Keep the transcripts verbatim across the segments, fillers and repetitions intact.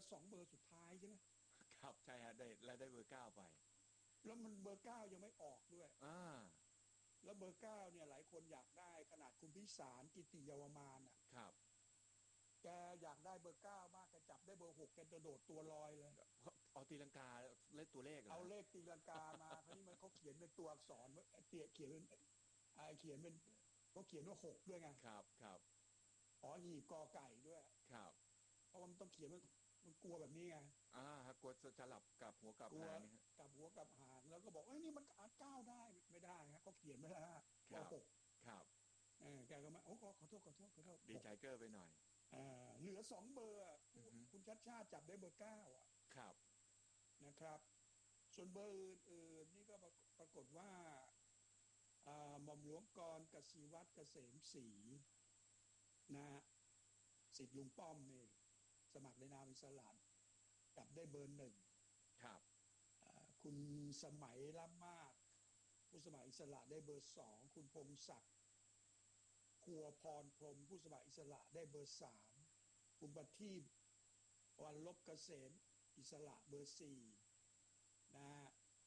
สองเบอร์สุดท้ายใช่ไหมครับใช่ฮะได้แล้วได้เบอร์เก้าไปแล้วมันเบอร์เก้ายังไม่ออกด้วยอ่าแล้วเบอร์เก้าเนี่ยหลายคนอยากได้ขนาดคุณพิสารกิติเยาวมานอ่ะครับแกอยากได้เบอร์เก้ามากแกจับได้เบอร์หกแกจะโดดตัวลอยเลยเอาตีลังกาเล่นตัวเลขเหรอฮะเอาเลขตีลังกามาคราวนี้มันเขาเขียนเป็นตัวอักษรเตี่ยเขียนเป็นไอเขียนเป็นเขาเขียนว่าหกด้วยไงครับครับอ๋อหีบกอไก่ด้วยครับเพราะมันต้องเขียนมันมันกลัวแบบนี้ไงอ่าฮะกลัวจะหลับกับหัวกับกลัวหางนี่ฮะกับหัวกับหางแล้วก็บอกเอ้ยนี่มันอ่านเก้าได้ไม่ได้ฮะเขาเขียนไว้แล้วครับว่าหกครับเออแกก็มาโอ้ขอโทษขอโทษขอโทษหกดีใจเกอร์ไปหน่อยอ่าเหลือสองเบอร์อือฮึคุณชัดชาติจับได้เบอร์เก้าอ่ะครับนะครับส่วนเบอร์อื่นๆนี่ก็ปรากฏว่าอ่าหม่อมหลวงกรกสิวัตรเกษมศรีนะฮะสิทธิ์ลุงป้อมนี่สมัครในนามอิสระจับได้เบอร์หนึ่งครับคุณสมัยล้ำมาศผู้สมัครอิสระได้เบอร์สองคุณพงศักดิ์ครัวพรพรหมผู้สมัครอิสระได้เบอร์สามคุณประทีปวันลบเกษมอิสระเบอร์สี่นะฮะ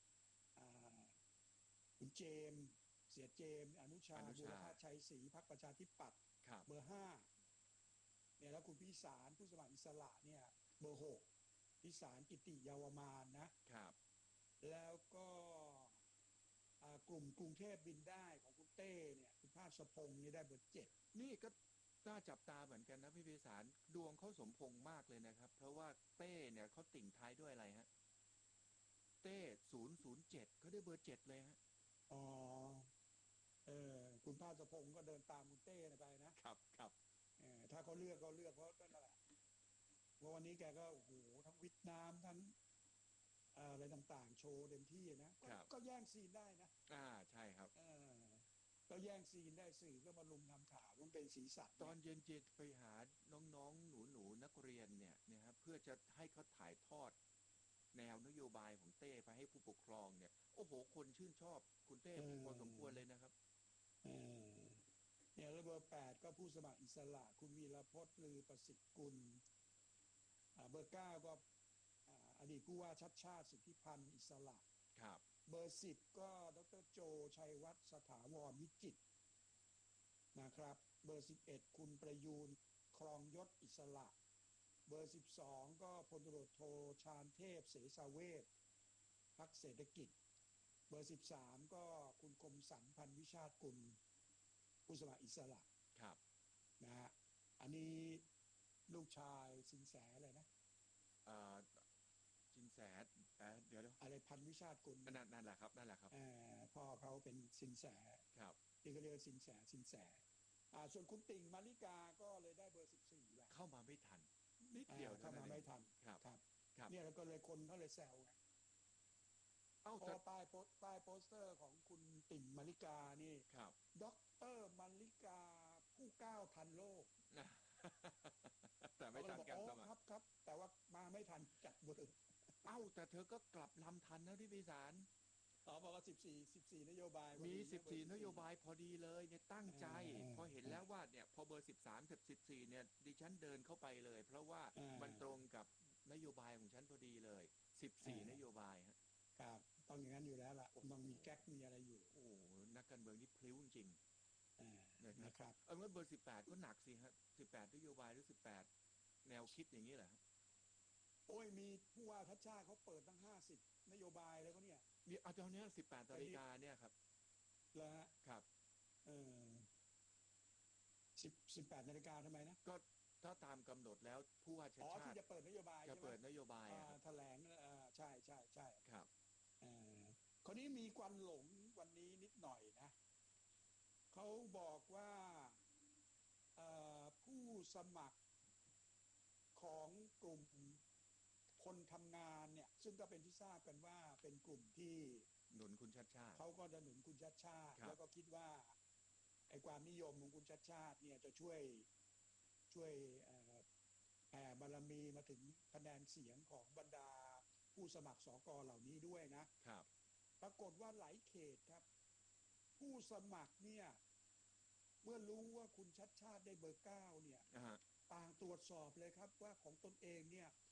คุณเจมเสียเจมอนุชาอนุชาบูรพชัยศรีพรรคประชาธิปัตย์ครับเบอร์ห้าเนี่ยแล้วคุณพิสารผู้สมัครอิสระเนี่ยเบอร์หกพิสารกิติเยาวมานนะครับแล้วก็กลุ่มกรุงเทพบินได้ของคุณเต้เนี่ยคุณภาสพงศ์นี่ได้เบอร์เจ็ดนี่ก็น่าจับตาเหมือนกันนะพี่พิสารดวงเขาสมพงษ์มากเลยนะครับเพราะว่าเต้เนี่ยเขาติ่งท้ายด้วยอะไรฮะเต้ศูนย์ศูนย์เจ็ดเขาได้เบอร์เจ็ดเลยฮะอ๋อเออคุณภาสพงศ์ก็เดินตามคุณเต้ไปนะครับครับเออถ้าเขาเลือกเขาเลือกเพราะนั่นแหละว่าวันนี้แกก็โอ้โหทั้งวิทย์น้ำทั้งอะไรต่างๆโชว์เต็มที่นะก็แย่งซีนได้นะอ่าใช่ครับเออก็แย่งซีนได้สื่อก็มาลุมทำข่าวมันเป็นสีสันตอนเย็นๆไปหาน้องๆหนูๆนักเรียนเนี่ยนะครับเพื่อจะให้เขาถ่ายทอดแนวนโยบายของเต้ไปให้ผู้ปกครองเนี่ยโอ้โหคนชื่นชอบคุณเต้เอพอสมควรอเลยนะครับเออเนี่ยแล้วเบอร์แปดก็ผู้สมัครอิสระคุณวีรพจน์ลือประสิทธิ์กุลเบอร์เก้าก็อดีตผู้ว่าชัดชาติสิทธิพันธ์อิสระครับเบอร์สิบก็ดรโจชัยวัฒน์สถาวรวิจิตรนะครับเบอร์สิบเอ็ดคุณประยูนครองยศอิสระเบอร์สิบสองก็พลตำรวจโทชาญเทพเสสาเวชพรรคเศรษฐกิจเบอร์สิบสามก็คุณคมสันพันวิชาติกุลผู้สมัครอิสระครับนะฮะอันนี้ลูกชายสินแสเลยนะเอ่อจินแสเดี๋ยวเดี๋ยวอะไรพันวิชาติกุลนั่นนั่นแหละครับนั่นแหละครับพ่อเขาเป็นสินแสครับที่เขาเรียกสินแสสินแสส่วนคุณติ่งมาริกาก็เลยได้เบอร์สิบสี่แบบเข้ามาไม่ทันนิดเดียวเข้ามาไม่ทันครับครับครับเนี่ยแล้วก็เลยคนเขาเลยแซวไงเอ้าพอป้ายป้ายโปสเตอร์ของคุณติ่งมาริกานี่ครับด็อกเตอร์มาริกาผู้ก้าวทันโลกแต่ไม่ทันการสมัครครับครับแต่ว่ามาไม่ทันจัดเบอร์เอ้าแต่เธอก็กลับลำทันนะที่พิสารอ๋อบอกว่าสิบสี่สิบสี่นโยบายมีสิบสี่นโยบายพอดีเลยเนี่ยตั้งใจพอเห็นแล้วว่าเนี่ยพอเบอร์สิบสามกับสิบสี่เนี่ยดิฉันเดินเข้าไปเลยเพราะว่ามันตรงกับนโยบายของฉันพอดีเลยสิบสี่นโยบายฮะครับต้องอย่างนั้นอยู่แล้วล่ะมันมีแก๊กมีอะไรอยู่โอ้นักการเมืองนี่พลิ้วจริงนะครับเออเมื่อเบอร์สิบแปดก็หนักสิฮะสิบแปดนโยบายหรือสิบแปดแนวคิดอย่างนี้เหรอโอ้ยมีผู้ว่าทัชชาเขาเปิดตั้งห้าสิบนโยบายแล้วก็เนี่ยเนี่ยเอาตอนนี้สิบแปดนาฬิกาเนี่ยครับแล้วฮะครับเออสิบสิบแปดนาฬิกาทำไมนะก็ถ้าตามกำหนดแล้วผู้ว่าชัดชาติอ๋อที่จะเปิดนโยบายจะเปิดนโยบายแถลงใช่ใช่ใช่ครับเออคนนี้มีควันหลงวันนี้นิดหน่อยนะเขาบอกว่าผู้สมัครของกลุ่มคนทำงานเนี่ยซึ่งก็เป็นที่ทราบกันว่าเป็นกลุ่มที่หนุนคุณชัดชาติเขาก็จะหนุนคุณชัดชาติแล้วก็คิดว่าไอ้ความนิยมของคุณชัดชาติเนี่ยจะช่วยช่วยแผ่บารมีมาถึงคะแนนเสียงของบรรดาผู้สมัครสกเหล่านี้ด้วยนะครับปรากฏว่าหลายเขตครับผู้สมัครเนี่ยเมื่อรู้ว่าคุณชัดชาติได้เบอร์เก้าเนี่ยต่างตรวจสอบเลยครับว่าของตนเองเนี่ย